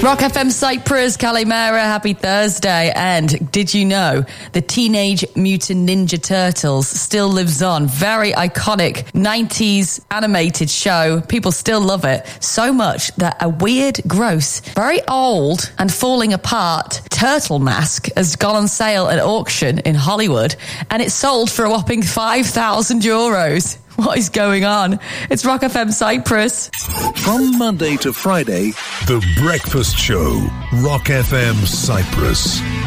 Rock FM Cyprus, Kalimera, happy Thursday. And did you know the Teenage Mutant Ninja Turtles still lives on? Very iconic 90s animated show. People still love it so much that a weird, gross, very old and falling apart turtle mask has gone on sale at auction in Hollywood, and it's sold for a whopping €5,000. What is going on? It's Rock FM Cyprus. From Monday to Friday, The Breakfast Show, Rock FM Cyprus.